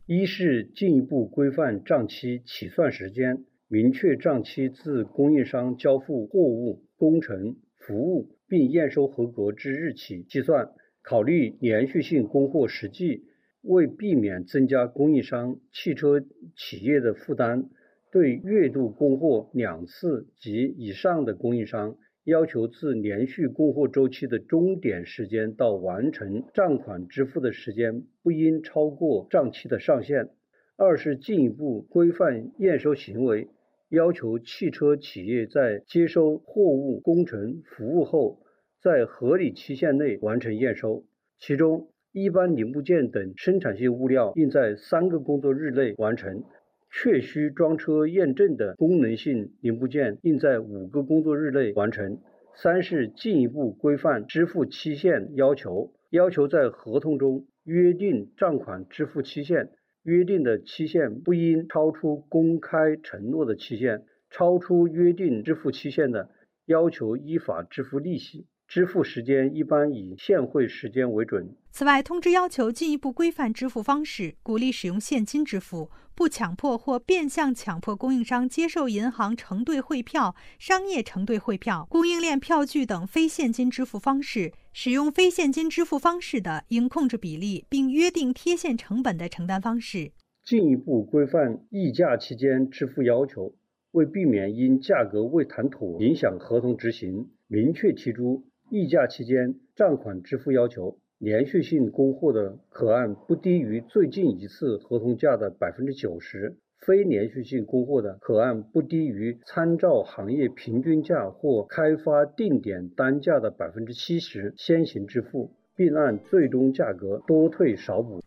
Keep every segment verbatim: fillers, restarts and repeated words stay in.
一是进一步规范账期起算时间，明确账期自供应商交付货物、工程、服务并验收合格之日起计算，考虑连续性供货实际，为避免增加供应商、汽车企业的负担，对月度供货两次及以上的供应商，要求自连续供货周期的终点时间到完成账款支付的时间不应超过账期的上限。二是进一步规范验收行为，要求汽车企业在接收货物、工程、服务后，在合理期限内完成验收。其中，一般零部件等生产性物料应在三个工作日内完成，确需装车验证的功能性零部件应在五个工作日内完成。三是进一步规范支付期限要求，要求在合同中约定账款支付期限，约定的期限不应超出公开承诺的期限，超出约定支付期限的，要求依法支付利息。支付时间一般以现汇时间为准。 此外，通知要求进一步规范支付方式，鼓励使用现金支付，不强迫或变相强迫供应商接受银行承兑汇票、商业承兑汇票、供应链票据等非现金支付方式。使用非现金支付方式的，应控制比例，并约定贴现成本的承担方式。 进一步规范议价期间支付要求，为避免因价格未谈妥影响合同执行，明确提出议价期间账款支付要求，连续性供货的可按不低于最近一次合同价的 百分之九十， 非连续性供货的可按不低于参照行业平均价或开发定点单价的 百分之七十 先行支付，并按最终价格多退少补。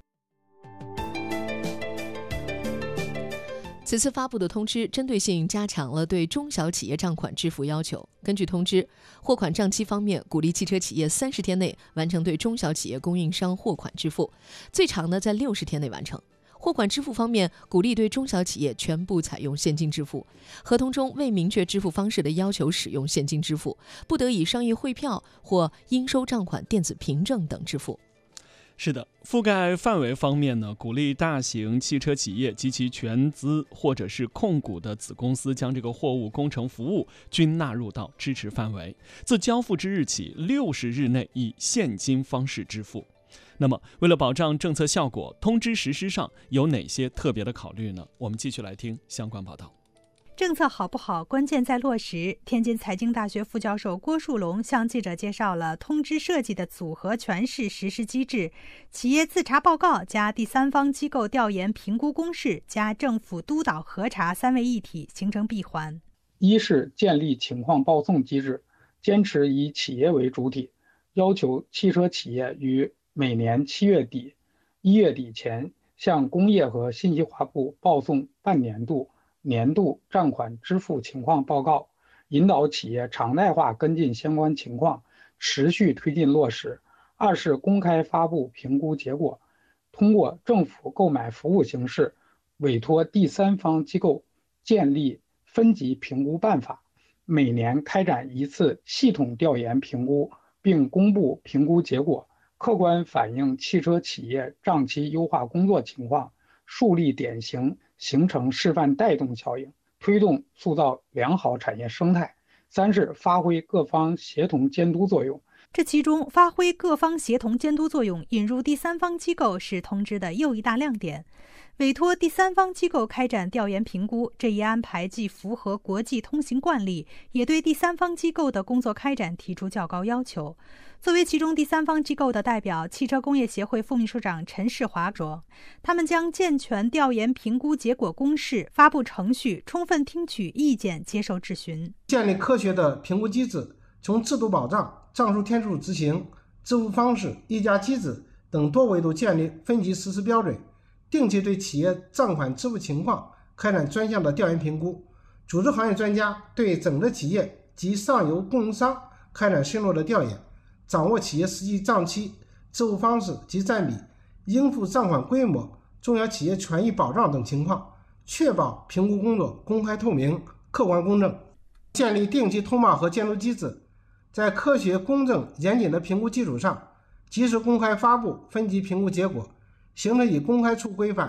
此次发布的通知针对性加强了对中小企业账款支付要求。根据通知，货款账期方面，鼓励汽车企业三十天内完成对中小企业供应商货款支付，最长呢在六十天内完成。货款支付方面，鼓励对中小企业全部采用现金支付，合同中未明确支付方式的要求使用现金支付，不得以商业汇票或应收账款电子凭证等支付。 是的，覆盖范围方面呢，鼓励大型汽车企业及其全资或者是控股的子公司将这个货物、工程、服务均纳入到支持范围，自交付之日起六十日内以现金方式支付。那么，为了保障政策效果，通知实施上有哪些特别的考虑呢？我们继续来听相关报道。 政策好不好，关键在落实。天津财经大学副教授郭树龙向记者介绍了通知设计的组合拳式实施机制：企业自查报告加第三方机构调研评估公示加政府督导核查三位一体，形成闭环。 一是建立情况报送机制，坚持以企业为主体，要求汽车企业于每年七月底、一月底前向工业和信息化部报送半年度、年度账款支付情况报告，引导企业常态化跟进相关情况，持续推进落实。二是公开发布评估结果，通过政府购买服务形式，委托第三方机构建立分级评估办法，每年开展一次系统调研评估，并公布评估结果，客观反映汽车企业账期优化工作情况，树立典型，形成示范带动效应，推动塑造良好产业生态。三是发挥各方协同监督作用。 这其中发挥各方协同监督作用，引入第三方机构是通知的又一大亮点。委托第三方机构开展调研评估，这一安排既符合国际通行惯例，也对第三方机构的工作开展提出较高要求。作为其中第三方机构的代表，汽车工业协会副秘书长陈世华说，他们将健全调研评估结果公示、发布程序，充分听取意见，接受质询， 建立科学的评估机制，从制度保障、账数天数执行、支付方式、议价机制等多维度建立分级实施标准，定期对企业账款支付情况开展专项的调研评估，组织行业专家对整个企业及上游供应商开展深入的调研，掌握企业实际账期、支付方式及占比、应付账款规模、中小企业权益保障等情况，确保评估工作公开透明、客观公正。建立定期通报和监督机制，在科学、公正、严谨的评估基础上，及时公开发布分级评估结果，形成以公开处规范、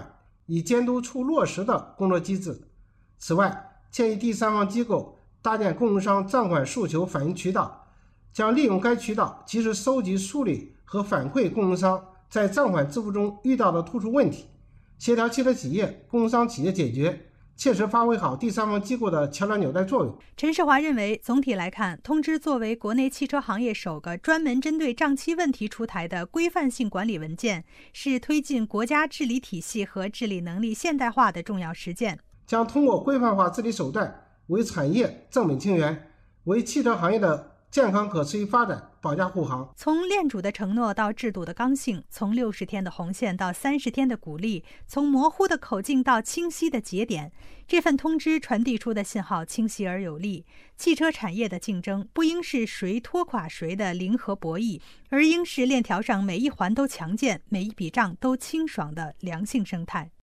以监督处落实的工作机制。此外，建议第三方机构搭建供应商账款诉求反映渠道，将利用该渠道及时收集、梳理和反馈供应商在账款支付中遇到的突出问题，协调汽车企业、供应商企业解决，切实发挥好第三方机构的桥梁纽带作用。 陈世华认为，总体来看，通知作为国内汽车行业首个专门针对账期问题出台的规范性管理文件，是推进国家治理体系和治理能力现代化的重要实践， 将通过规范化治理手段，为产业正本清源，为汽车行业的健康可持续发展保驾护航。 从链主的承诺到制度的刚性，从六十天的红线到三十天的鼓励，从模糊的口径到清晰的节点，这份通知传递出的信号清晰而有力。汽车产业的竞争不应是谁拖垮谁的零和博弈，而应是链条上每一环都强健，每一笔账都清爽的良性生态。